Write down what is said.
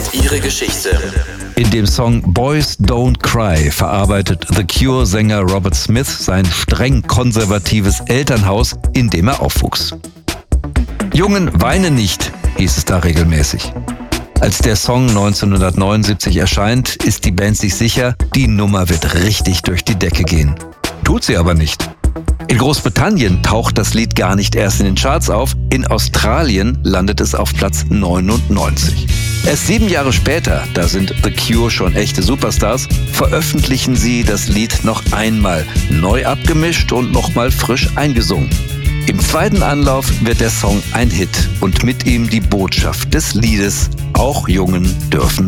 ihre Geschichte. In dem Song Boys Don't Cry verarbeitet The Cure-Sänger Robert Smith sein streng konservatives Elternhaus, in dem er aufwuchs. Jungen, weine nicht, hieß es da regelmäßig. Als der Song 1979 erscheint, ist die Band sich sicher, die Nummer wird richtig durch die Decke gehen. Tut sie aber nicht. In Großbritannien taucht das Lied gar nicht erst in den Charts auf, in Australien landet es auf Platz 99. Erst 7 Jahre später, da sind The Cure schon echte Superstars, veröffentlichen sie das Lied noch einmal, neu abgemischt und nochmal frisch eingesungen. Im zweiten Anlauf wird der Song ein Hit und mit ihm die Botschaft des Liedes: Auch Jungen dürfen